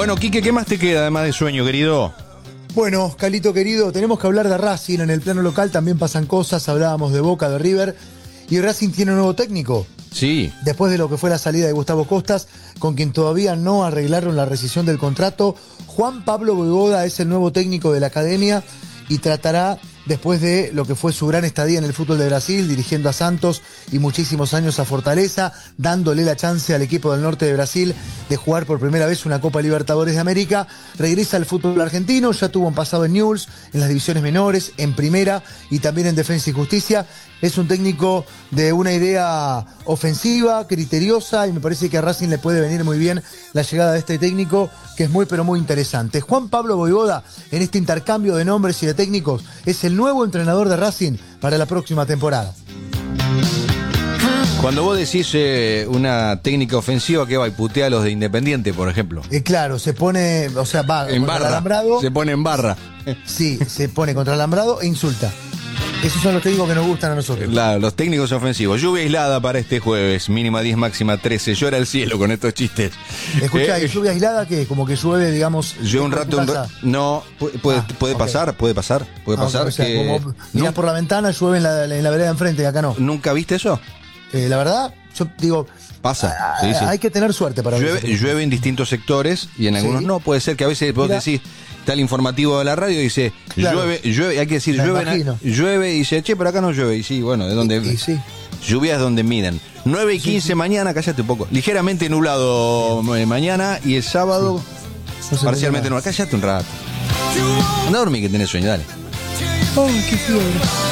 Bueno, Quique, ¿qué más te queda además de sueño, querido? Bueno, Calito querido, tenemos que hablar de Racing. En el plano local también pasan cosas, hablábamos de Boca, de River, y Racing tiene un nuevo técnico. Sí. Después de lo que fue la salida de Gustavo Costas, con quien todavía no arreglaron la rescisión del contrato, Juan Pablo Voivoda es el nuevo técnico de la academia y tratará, después de lo que fue su gran estadía en el fútbol de Brasil, dirigiendo a Santos y muchísimos años a Fortaleza, dándole la chance al equipo del norte de Brasil de jugar por primera vez una Copa Libertadores de América. Regresa al fútbol argentino, ya tuvo un pasado en Newell's, en las divisiones menores, en primera y también en Defensa y Justicia. Es un técnico de una idea ofensiva, criteriosa, y me parece que a Racing le puede venir muy bien la llegada de este técnico, que es muy pero muy interesante. Juan Pablo Voivoda, en este intercambio de nombres y de técnicos, es el nuevo entrenador de Racing para la próxima temporada. Cuando vos decís una técnica ofensiva, ¿qué va? Y putea a los de Independiente, por ejemplo. Claro, se pone, o sea, va En contra el barra. alambrado. Se pone en barra. Sí, se pone contra el alambrado e insulta. Esos son los técnicos que nos gustan a nosotros. Los técnicos ofensivos. Lluvia aislada para este jueves. Mínima 10, máxima 13. Llora el cielo con estos chistes. Escuchá, ¿y lluvia aislada qué? Como que llueve, digamos. Llueve un rato. No, puede ok. pasar. Puede pasar O sea, que. como mirás por la ventana, llueve en la vereda enfrente, y acá no. ¿Nunca viste eso? La verdad, yo digo. Pasa. Sí, sí. Hay que tener suerte para ver. Llueve en distintos sectores y en algunos no. Puede ser que a veces vos decís. Está el informativo de la radio y dice, claro, llueve, hay que decir, llueve y dice, che, pero acá no llueve. Y sí, bueno, ¿de dónde? Y sí. Lluvia es donde miden. 9 y 15 mañana, cállate un poco. Ligeramente nublado mañana y el sábado No parcialmente nublado. Cállate un rato. Anda a dormir que tenés sueño, dale. ¡Oh, qué fiebre!